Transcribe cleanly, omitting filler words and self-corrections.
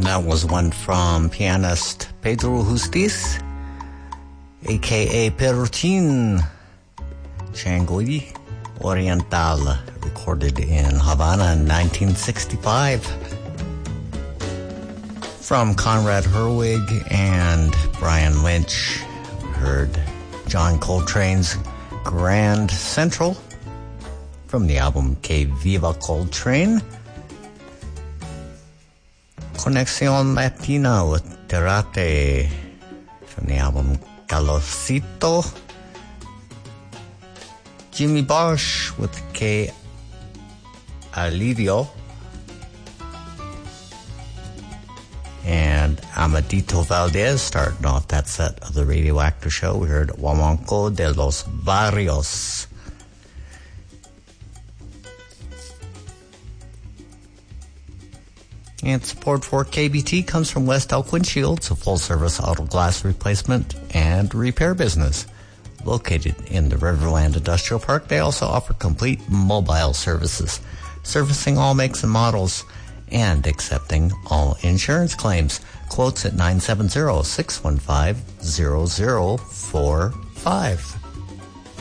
That was one from pianist Pedro Justiz, a.k.a. Perutin Changui Oriental, recorded in Havana in 1965. From Conrad Herwig and Brian Lynch, we heard John Coltrane's Grand Central from the album Que Viva Coltrane. Conexión Latina with Terate from the album Calorcito. Jimmy Bosch with Que Alivio. And Amadito Valdez starting off that set of the Radioactive Show. We heard Guamanco de los Barrios. And support for KBT comes from West Elk Windshields, a full-service auto glass replacement and repair business. Located in the Riverland Industrial Park, they also offer complete mobile services, servicing all makes and models, and accepting all insurance claims. Quotes at 970-615-0045.